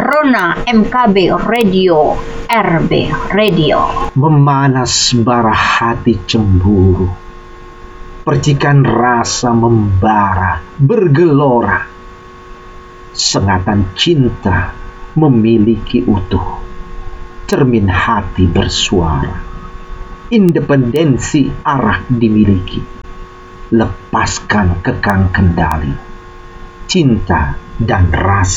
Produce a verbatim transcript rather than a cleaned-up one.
Rona M K B Radio, R B Radio. Memanas bara hati cemburu, percikan rasa membara bergelora, sengatan cinta memiliki utuh, cermin hati bersuara, independensi arah dimiliki, lepaskan kekang kendali, cinta dan rasa